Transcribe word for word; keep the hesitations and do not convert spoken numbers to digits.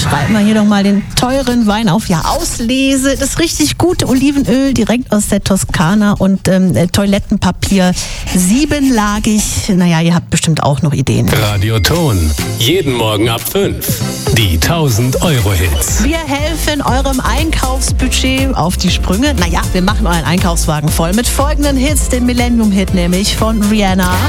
schreiben wir hier doch mal den teuren Wein auf. Ja, Auslese, das richtig gute Olivenöl direkt aus der Toskana und ähm, Toilettenpapier siebenlagig. Naja, ihr habt bestimmt auch noch Ideen. Radioton. Jeden Morgen ab fünf. Die tausend Euro Hits. Wir helfen eurem Einkaufsbudget auf die Sprünge. Naja, wir machen euren Einkaufswagen voll mit folgenden Hits. Den Millennium-Hit nämlich von Rihanna.